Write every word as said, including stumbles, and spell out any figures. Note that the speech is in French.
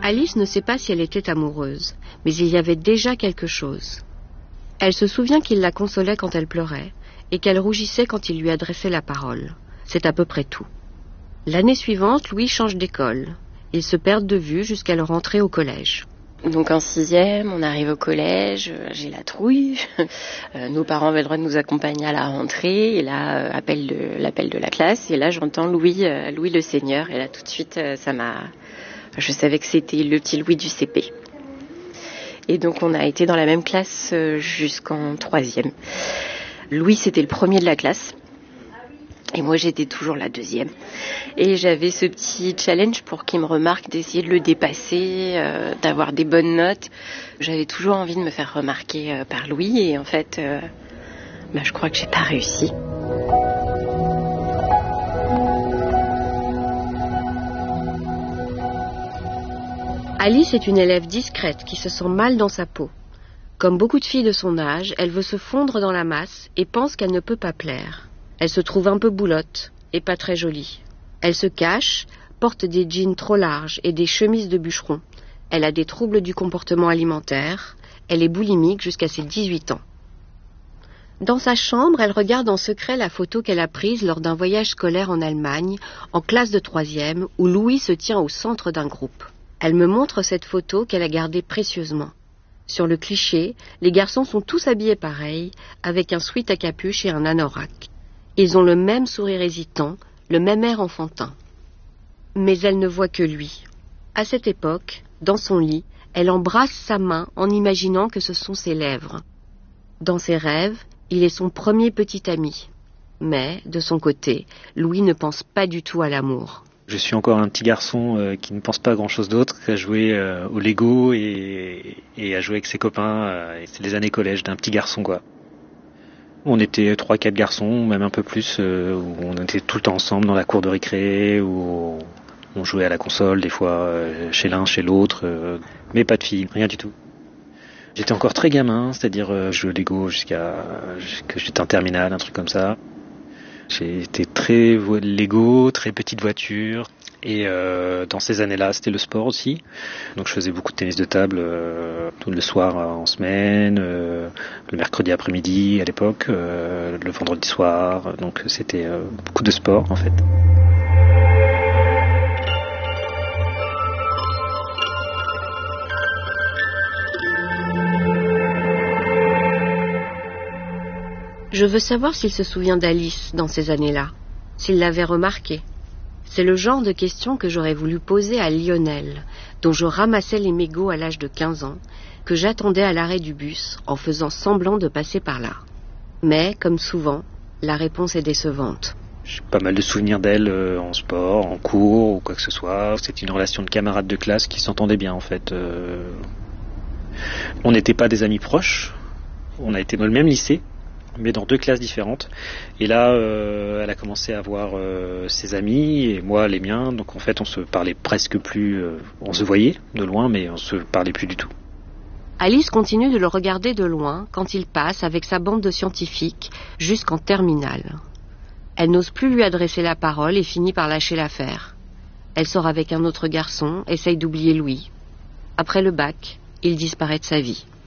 Alice ne sait pas si elle était amoureuse, mais il y avait déjà quelque chose. Elle se souvient qu'il la consolait quand elle pleurait, et qu'elle rougissait quand il lui adressait la parole. C'est à peu près tout. L'année suivante, Louis change d'école. Ils se perdent de vue jusqu'à leur entrée au collège. Donc en sixième, on arrive au collège, j'ai la trouille. Euh, nos parents avaient le droit de nous accompagner à la rentrée. Et là, euh, appel de, l'appel de la classe. Et là, j'entends Louis, euh, Louis le Seigneur. Et là, tout de suite, euh, ça m'a... Je savais que c'était le petit Louis du C P. Et donc, on a été dans la même classe euh, jusqu'en troisième. Louis, c'était le premier de la classe. Et moi, j'étais toujours la deuxième. Et j'avais ce petit challenge pour qu'il me remarque, d'essayer de le dépasser, euh, d'avoir des bonnes notes. J'avais toujours envie de me faire remarquer euh, par Louis. Et en fait, euh, bah, je crois que j'ai pas réussi. Alice est une élève discrète qui se sent mal dans sa peau. Comme beaucoup de filles de son âge, elle veut se fondre dans la masse et pense qu'elle ne peut pas plaire. Elle se trouve un peu boulotte et pas très jolie. Elle se cache, porte des jeans trop larges et des chemises de bûcheron. Elle a des troubles du comportement alimentaire. Elle est boulimique jusqu'à ses dix-huit ans. Dans sa chambre, elle regarde en secret la photo qu'elle a prise lors d'un voyage scolaire en Allemagne, en classe de troisième, où Louis se tient au centre d'un groupe. Elle me montre cette photo qu'elle a gardée précieusement. Sur le cliché, les garçons sont tous habillés pareil, avec un sweat à capuche et un anorak. Ils ont le même sourire hésitant, le même air enfantin. Mais elle ne voit que lui. À cette époque, dans son lit, elle embrasse sa main en imaginant que ce sont ses lèvres. Dans ses rêves, il est son premier petit ami. Mais, de son côté, Louis ne pense pas du tout à l'amour. Je suis encore un petit garçon euh, qui ne pense pas à grand-chose d'autre qu'à jouer euh, au Lego et, et à jouer avec ses copains. Euh, c'est les années collège d'un petit garçon, quoi. On était trois, quatre garçons, même un peu plus, euh, où on était tout le temps ensemble dans la cour de récré, où on jouait à la console, des fois euh, chez l'un, chez l'autre, euh, mais pas de filles, rien du tout. J'étais encore très gamin, c'est-à-dire euh, je jouais au Lego jusqu'à que j'étais en terminale, un truc comme ça. J'étais très Lego, très petite voiture. Et euh, dans ces années-là, c'était le sport aussi. Donc je faisais beaucoup de tennis de table euh, tout le soir en semaine, euh, le mercredi après-midi à l'époque, euh, le vendredi soir. Donc c'était euh, beaucoup de sport en fait. Je veux savoir s'il se souvient d'Alice dans ces années-là, s'il l'avait remarquée. C'est le genre de question que j'aurais voulu poser à Lionel, dont je ramassais les mégots à l'âge de quinze ans, que j'attendais à l'arrêt du bus en faisant semblant de passer par là. Mais, comme souvent, la réponse est décevante. J'ai pas mal de souvenirs d'elle euh, en sport, en cours ou quoi que ce soit. C'était une relation de camarade de classe qui s'entendait bien en fait. Euh... On n'était pas des amis proches, on a été dans le même lycée, mais dans deux classes différentes. Et là, euh, elle a commencé à voir euh, ses amis et moi les miens. Donc en fait, on se parlait presque plus. Euh, on se voyait de loin, mais on se parlait plus du tout. Alice continue de le regarder de loin quand il passe avec sa bande de scientifiques jusqu'en terminale. Elle n'ose plus lui adresser la parole et finit par lâcher l'affaire. Elle sort avec un autre garçon, essaye d'oublier Louis. Après le bac, il disparaît de sa vie.